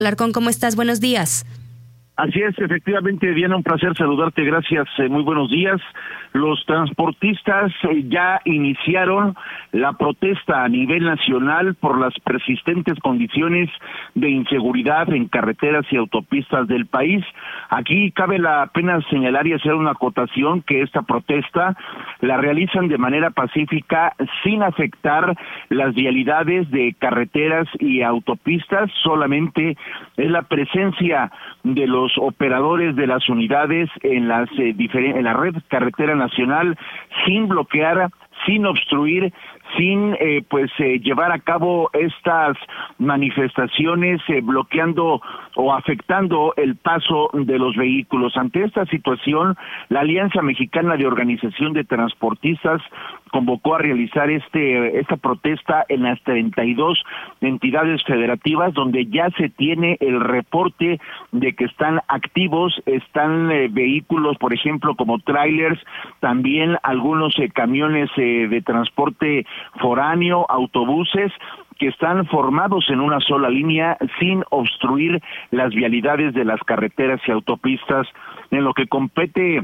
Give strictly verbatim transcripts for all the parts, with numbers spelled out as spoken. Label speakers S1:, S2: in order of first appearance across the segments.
S1: Alarcón, ¿cómo estás? Buenos días.
S2: Así es, efectivamente, Diana, un placer saludarte, gracias, eh, muy buenos días. Los transportistas eh, ya iniciaron la protesta a nivel nacional por las persistentes condiciones de inseguridad en carreteras y autopistas del país. Aquí cabe la pena señalar y hacer una acotación que esta protesta la realizan de manera pacífica sin afectar las vialidades de carreteras y autopistas, solamente es la presencia de los operadores de las unidades en las eh, diferen- en la red carretera nacional sin bloquear, sin obstruir, sin eh, pues eh, llevar a cabo estas manifestaciones eh, bloqueando o afectando el paso de los vehículos. Ante esta situación, la Alianza Mexicana de Organización de Transportistas convocó a realizar este esta protesta en las treinta y dos entidades federativas, donde ya se tiene el reporte de que están activos, están eh, vehículos, por ejemplo, como trailers, también algunos eh, camiones eh, de transporte foráneo, autobuses, que están formados en una sola línea sin obstruir las vialidades de las carreteras y autopistas. En lo que compete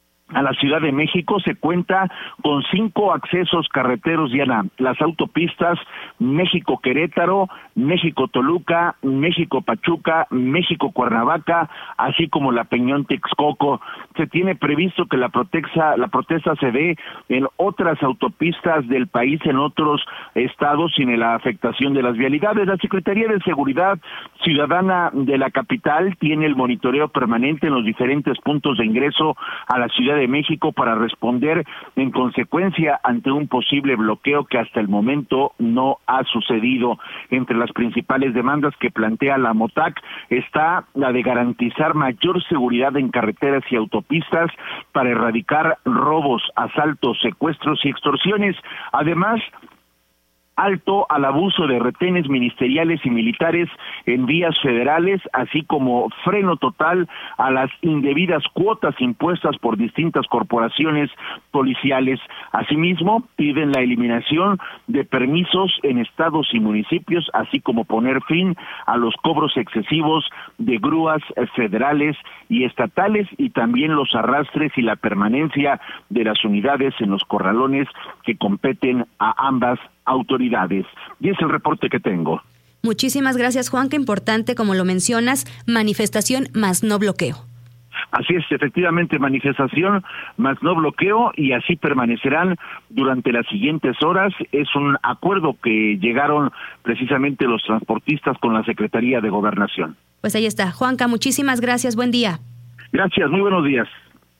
S2: a la Ciudad de México, se cuenta con cinco accesos carreteros, Diana: las autopistas México-Querétaro, México-Toluca, México-Pachuca, México-Cuernavaca, así como la Peñón-Texcoco. Se tiene previsto que la protesta, la protesta se dé en otras autopistas del país, en otros estados, sin la afectación de las vialidades. La Secretaría de Seguridad Ciudadana de la capital tiene el monitoreo permanente en los diferentes puntos de ingreso a la Ciudad de México para responder en consecuencia ante un posible bloqueo que hasta el momento no ha sucedido. Entre las principales demandas que plantea la MOTAC está la de garantizar mayor seguridad en carreteras y autopistas para erradicar robos, asaltos, secuestros y extorsiones. Además, alto al abuso de retenes ministeriales y militares en vías federales, así como freno total a las indebidas cuotas impuestas por distintas corporaciones policiales. Asimismo, piden la eliminación de permisos en estados y municipios, así como poner fin a los cobros excesivos de grúas federales y estatales, y también los arrastres y la permanencia de las unidades en los corralones que competen a ambas autoridades. Y es el reporte que tengo.
S1: Muchísimas gracias, Juan. Qué importante, como lo mencionas, manifestación más no bloqueo.
S2: Así es, efectivamente, manifestación más no bloqueo, y así permanecerán durante las siguientes horas. Es un acuerdo que llegaron precisamente los transportistas con la Secretaría de Gobernación.
S1: Pues ahí está. Juanca, muchísimas gracias. Buen día.
S2: Gracias, muy buenos días.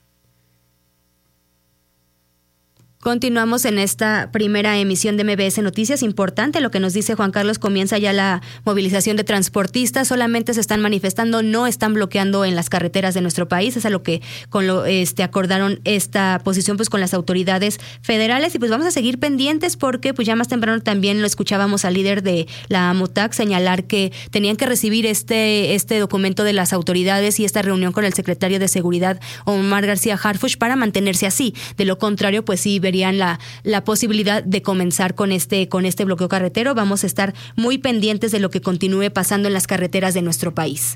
S1: Continuamos en esta primera emisión de M B S Noticias. Importante lo que nos dice Juan Carlos. Comienza ya la movilización de transportistas. Solamente se están manifestando, no están bloqueando en las carreteras de nuestro país. Es a lo que con lo este acordaron esta posición pues con las autoridades federales. Y pues vamos a seguir pendientes porque pues ya más temprano también lo escuchábamos al líder de la MOTAC señalar que tenían que recibir este este documento de las autoridades y esta reunión con el secretario de Seguridad, Omar García Harfuch, para mantenerse así. De lo contrario, pues sí verían la, la posibilidad de comenzar con este, con este bloqueo carretero. Vamos a estar muy pendientes de lo que continúe pasando en las carreteras de nuestro país.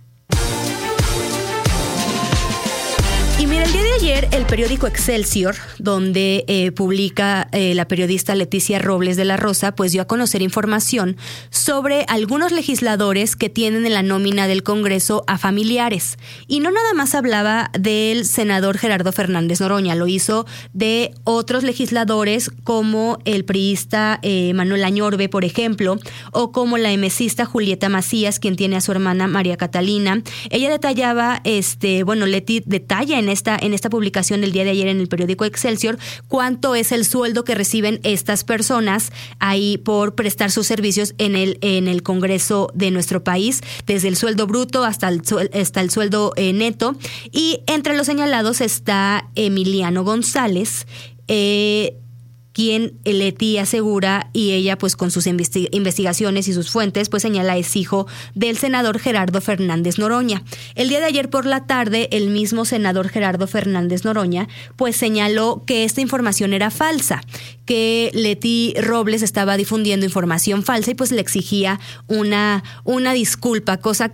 S1: Y mira, el día de ayer el periódico Excelsior, donde eh, publica eh, la periodista Leticia Robles de la Rosa, pues dio a conocer información sobre algunos legisladores que tienen en la nómina del Congreso a familiares. Y no nada más hablaba del senador Gerardo Fernández Noroña, lo hizo de otros legisladores como el priista eh, Manuel Añorbe, por ejemplo, o como la emesista Julieta Macías, quien tiene a su hermana María Catalina. Ella detallaba, este, bueno, Leti detalla en esta, en esta publicación del día de ayer en el periódico Excelsior cuánto es el sueldo que reciben estas personas ahí por prestar sus servicios en el, en el Congreso de nuestro país, desde el sueldo bruto hasta el, hasta el sueldo eh, neto. Y entre los señalados está Emiliano González, eh, quien Leti asegura, y ella pues con sus investi- investigaciones y sus fuentes pues señala es hijo del senador Gerardo Fernández Noroña. El día de ayer por la tarde el mismo senador Gerardo Fernández Noroña pues señaló que esta información era falsa, que Leti Robles estaba difundiendo información falsa y pues le exigía una, una disculpa, cosa